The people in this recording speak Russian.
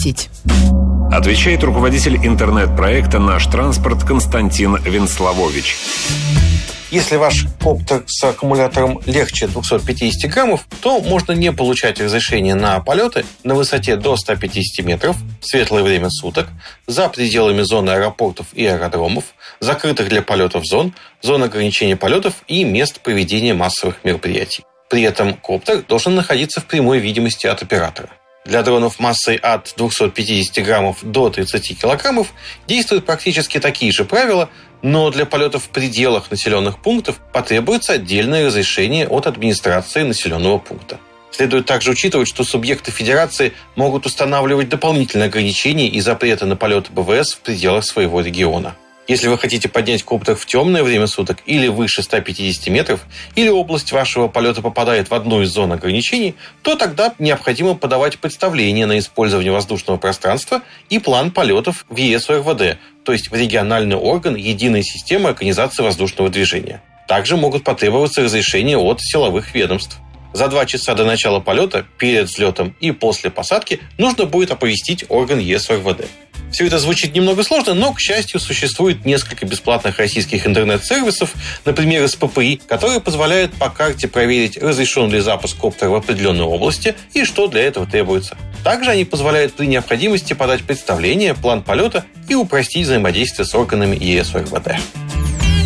запретить. Отвечает руководитель интернет-проекта «Наш транспорт» Константин Венславович. Если ваш коптер с аккумулятором легче 250 граммов, то можно не получать разрешение на полеты на высоте до 150 метров в светлое время суток, за пределами зоны аэропортов и аэродромов, закрытых для полетов зон ограничения полетов и мест проведения массовых мероприятий. При этом коптер должен находиться в прямой видимости от оператора. Для дронов массой от 250 граммов до 30 килограммов действуют практически такие же правила, но для полетов в пределах населенных пунктов потребуется отдельное разрешение от администрации населенного пункта. Следует также учитывать, что субъекты федерации могут устанавливать дополнительные ограничения и запреты на полеты БВС в пределах своего региона. Если вы хотите поднять коптер в темное время суток или выше 150 метров, или область вашего полета попадает в одну из зон ограничений, то тогда необходимо подавать представление на использование воздушного пространства и план полетов в ЕС-ОРВД, то есть в региональный орган единой системы организации воздушного движения. Также могут потребоваться разрешения от силовых ведомств. За 2 часа до начала полета, перед взлетом и после посадки нужно будет оповестить орган ЕС-ОРВД. Все это звучит немного сложно, но, к счастью, существует несколько бесплатных российских интернет-сервисов, например, из ППИ, которые позволяют по карте проверить, разрешен ли запуск коптера в определенной области и что для этого требуется. Также они позволяют при необходимости подать представление, план полета и упростить взаимодействие с органами ЕС-ОРВД.